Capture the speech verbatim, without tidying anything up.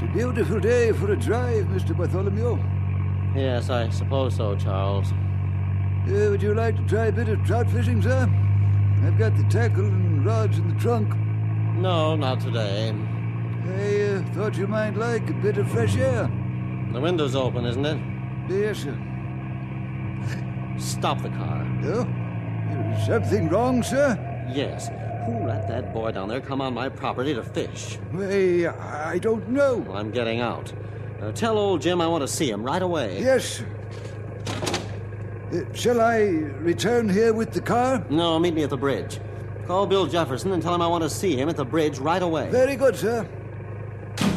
a beautiful day for a drive, Mister Bartholomew. Yes, I suppose so, Charles. Uh, would you like to try a bit of trout fishing, sir? I've got the tackle and rods in the trunk. No, not today. I uh, thought you might like a bit of fresh air. The window's open, isn't it? Yes, sir. Stop the car. Oh? Is something wrong, sir? Yes. Who let that boy down there come on my property to fish? Why, I don't know. Well, I'm getting out. Uh, tell old Jim I want to see him right away. Yes, sir. Uh, shall I return here with the car? No, meet me at the bridge. Call Bill Jefferson and tell him I want to see him at the bridge right away. Very good, sir.